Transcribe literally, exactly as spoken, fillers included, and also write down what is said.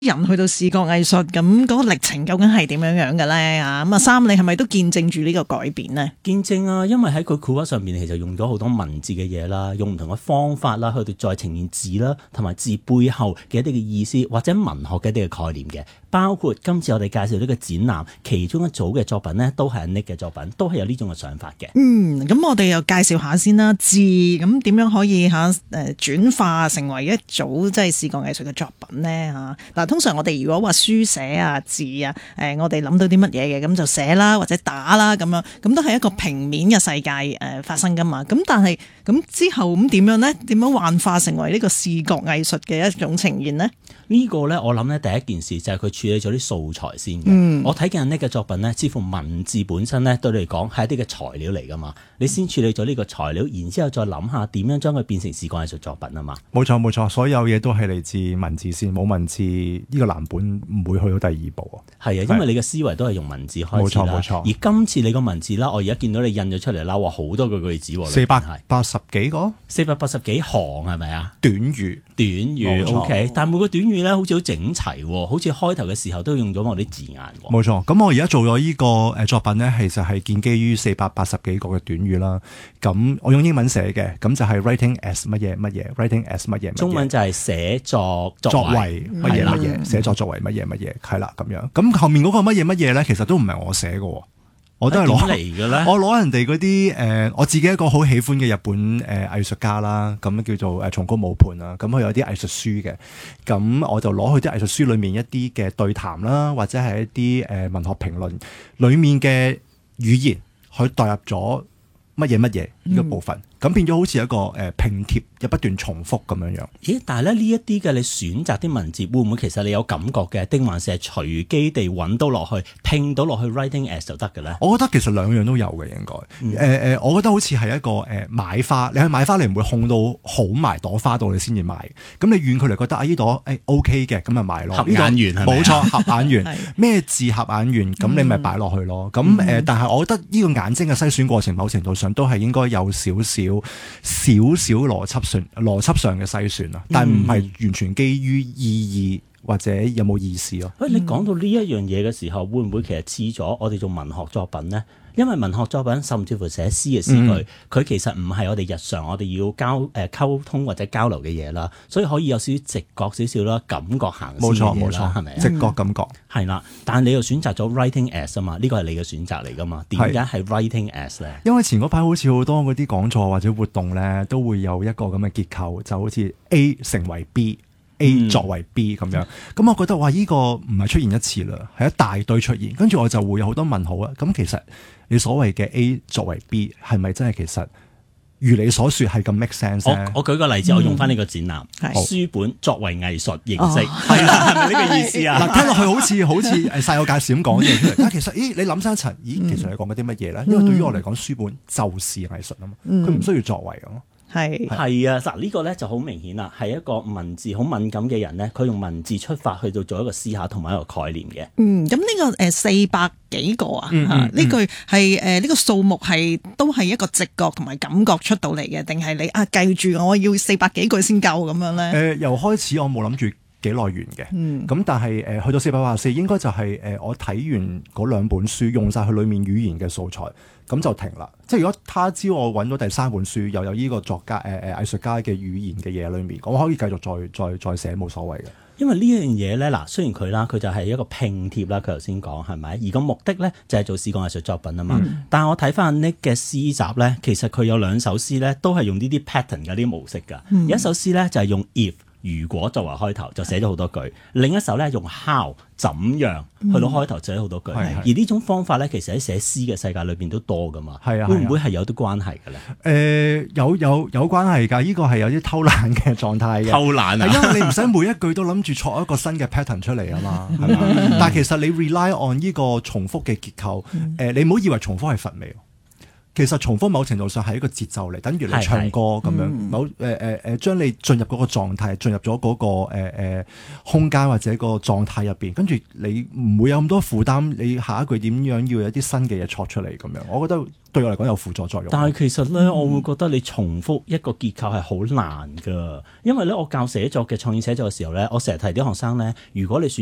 人去到視覺藝術咁嗰個歷程究竟係點樣樣嘅咧啊？咁啊，三你係咪都見證住呢個改變呢？ 見證啊，因為喺佢繪畫上面其實用咗好多文字嘅嘢啦，用唔同嘅方法啦，去到再呈現字啦，同埋字背後嘅一啲嘅意思，或者文學嘅一啲嘅概念嘅。包括今次我哋介紹呢個展覽，其中一組嘅作品呢，都係阿 Nick 嘅作品，都係有呢種嘅想法嘅。 嗯，咁我哋又介紹下先啦，字咁點樣可以嚇誒轉化成為一組即係視覺藝術嘅作品呢？嚇嗱，通常我哋如果話書寫啊字啊，誒我哋諗到啲乜嘢嘅，咁就寫啦或者打啦咁樣，咁都係一個平面嘅世界誒發生噶嘛。咁但係咁之後咁點樣呢？點樣幻化成為呢個視覺藝術嘅一種呈現呢？ 呢個呢，我諗呢第一件事就係佢處理咗啲素材先嘅。 嗯、 我睇見阿 Nick 嘅作品呢，似乎文字本身呢，對你嚟講係一啲嘅材料嚟噶嘛。你先處理咗呢個材料，然之後再諗下點樣將佢變成視覺藝術作品啊嘛。 冇錯冇錯，所有嘢都係嚟自文字先，冇文字呢、呢個藍本唔會去到第二步啊。係啊，因為你嘅思維都係用文字開始啦。冇錯冇錯。而今次你個文字啦，我而家見到你印咗出嚟啦，哇好多個句子喎， 四百八十幾個， 四百八十幾行係咪啊？ 短語短語 OK， 但係每個短語咧好似好整齊，好似開頭嘅時候都用咗我啲字眼。 冇錯，咁我而家做咗呢個誒作品咧，其實係建基於四百八十幾個嘅短語啦。咁我用英文寫嘅，咁就係 writing as 乜嘢乜嘢 ，writing as 乜嘢。 中文就係寫作作為乜嘢乜嘢，寫作作為乜嘢乜嘢，係啦咁樣。咁後面嗰個乜嘢乜嘢咧，其實都唔係我寫嘅。我都係攞嚟嘅咧， 我攞人哋嗰啲誒，我自己一個好喜歡嘅日本誒、呃、藝術家啦，咁叫做誒松高武盤啦，咁佢有啲藝術書嘅，咁我就攞佢啲藝術書裏面一啲嘅對談啦，或者係一啲誒文學評論裏面嘅語言，去代入咗乜嘢乜嘢呢個部分。嗯咁變咗好似一個誒拼貼，又不斷重複咁樣樣。 咦？但係咧呢一啲嘅你選擇啲文字，會唔會其實你有感覺嘅，定還是係隨機地揾到落去拼到落去 writing as 就得嘅咧？ 我覺得其實兩樣都有嘅應該。誒誒、嗯呃，我覺得好似係一個誒、呃、買花，你去買花你唔會控到好埋朵花度你先至買。咁你遠距離覺得啊呢朵誒 OK 嘅，咁咪買咯。 合眼緣係咪？ 冇錯，合眼緣。咩字合眼緣，咁你咪擺落去咯。咁誒、嗯呃，但係我覺得呢個眼睛嘅篩選過程，某程度上都係應該有少少。少少邏輯上邏輯上嘅篩選啦，但係唔係完全基於意義或者有冇意思咯。 喂、嗯，你講到呢一樣嘢嘅時候，會唔會其實似咗我哋做文學作品呢？因為文學作品甚至乎寫詩嘅詩句，佢、嗯、其實唔係我哋日常我哋要交誒溝通或者交流嘅嘢啦，所以可以有少少直覺少少啦，感覺行先嘅嘢啦，係咪？ 直覺感覺係啦，但係你又選擇咗 writing as 啊嘛，呢個係你嘅選擇嚟噶嘛？點解係 writing as 咧？ 因為前嗰排好似好多嗰啲講座或者活動咧，都會有一個咁嘅結構，就好似 A 成為 B。A 作為 B 咁樣，咁、嗯、我覺得哇，呢、這個唔係出現一次啦，係一大堆出現，跟住我就會有好多問號啊。咁其實你所謂嘅 A 作為 B 係咪真係其實如你所說係咁 make sense 我我舉個例子，嗯、我用翻呢個展覽，書本作為藝術形式，係啦、哦，係咪呢個意思啊？ 嗱，聽落去好似好似誒細有介紹咁講嘢出嚟，但其實，咦，你諗深一層，咦，其實你講緊啲乜嘢咧？因為對於我嚟講，書本就是藝術啊嘛，佢唔、嗯、需要作為咁。 係係啊，嗱、這、呢個咧就好明顯啦，係一個文字好敏感嘅人咧，佢用文字出發去到做一個思考同埋一個概念嘅。 嗯，咁呢個誒四百幾個啊，呢句係誒呢個數目係都係一個直覺同埋感覺出到嚟嘅，定係你啊計住我要四百幾句先夠咁樣咧？誒、 呃，由開始我冇諗住幾耐完嘅，咁、嗯、但係誒、呃、去到四百八十四，應該就係、是、誒、呃、我睇完嗰兩本書，用晒佢裡面語言嘅素材。咁就停啦。即係如果他朝我揾到第三本書，又有呢個作家誒誒、呃、藝術家嘅語言嘅嘢裏面，我可以繼續再再再寫冇所謂嘅。 因為呢樣嘢咧，嗱雖然佢啦，佢就係一個拼貼啦，佢頭先講係咪？而個目的咧就係做視覺藝術作品啊嘛。嗯、但係我睇翻阿 Nick 嘅詩集咧，其實佢有兩首詩咧，都係用呢啲 pattern 嘅啲模式㗎。嗯、有一首詩咧就係用 if 如果作為開頭，就寫咗好多句；嗯、另一首咧用 how 怎樣去到開頭寫咗好多句。嗯、而呢種方法咧，其實喺寫詩嘅世界裏邊都多噶嘛。係啊，會唔會係有啲關係嘅咧？ 誒、呃，有有有關係㗎。呢個係有啲偷懶嘅狀態嘅。 偷懶啊！ 因為你唔使每一句都諗住創一個新嘅 pattern 出嚟啊嘛，係嘛？但係其實你 rely on 呢個重複嘅結構，誒、呃，你唔好以為重複係乏味。 其實重複某程度上係一個節奏嚟，等於你唱歌咁樣， 嗯、 某誒誒誒，將你進入嗰個狀態，進入咗嗰、嗰個誒誒、呃、空間或者個狀態入邊，跟住你唔會有咁多負擔。你下一句點樣要有一啲新嘅嘢錯出嚟咁樣，我覺得對我嚟講有輔助作用。 但係其實咧，我會覺得你重複一個結構係好難㗎，因為咧我教寫作嘅創意寫作嘅時候咧，我成日提啲學生咧，如果你選